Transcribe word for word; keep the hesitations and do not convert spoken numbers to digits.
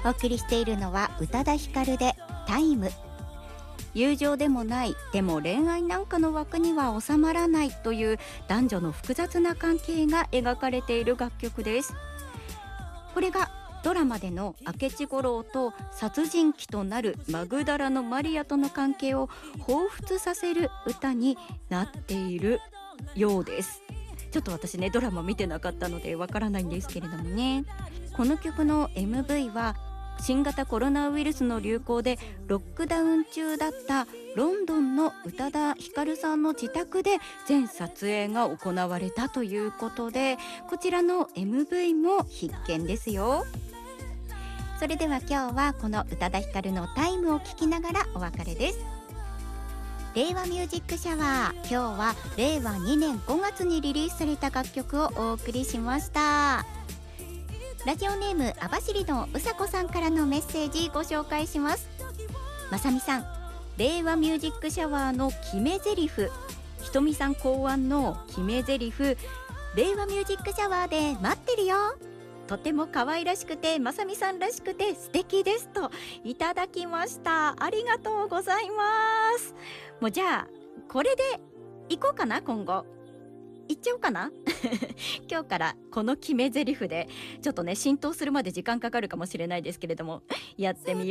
お送りしているのは宇多田ヒカルでタイム。友情でもない、でも恋愛なんかの枠には収まらないという男女の複雑な関係が描かれている楽曲です。これがドラマでの明智五郎と殺人鬼となるマグダラのマリアとの関係を彷彿させる歌になっているようです。ちょっと私ねドラマ見てなかったのでわからないんですけれどもね、この曲の エムブイ は新型コロナウイルスの流行でロックダウン中だったロンドンの宇多田ヒカルさんの自宅で全撮影が行われたということで、こちらの エムブイ も必見ですよ。それでは今日はこの宇多田ヒカルのタイムを聞きながらお別れです。令和ミュージックシャワー、今日はれいわにねんごがつにリリースされた楽曲をお送りしました。ラジオネーム網走のうさこさんからのメッセージご紹介します。まさみさん、令和ミュージックシャワーの決め台詞、ひとみさん考案の決め台詞、令和ミュージックシャワーで待ってるよ、とても可愛らしくてまさみさんらしくて素敵ですといただきました。ありがとうございます。もうじゃあこれでいこうかな、今後いっちゃおうかな今日からこの決め台詞でちょっとね浸透するまで時間かかるかもしれないですけれどもやってみよう